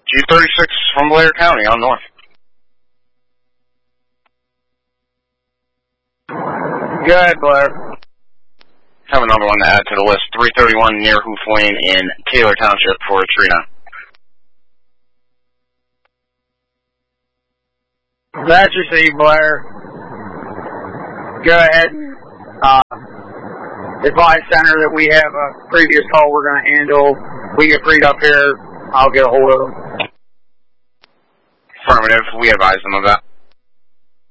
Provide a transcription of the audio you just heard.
G36 from Blair County on north. Go ahead, Blair. Have another one to add to the list. 331 near Hoof Lane in Taylor Township for Trina. That's received, Blair. Go ahead. Advise center that we have a previous call we're going to handle. We get freed up here. I'll get a hold of them. Affirmative. We advise them of that.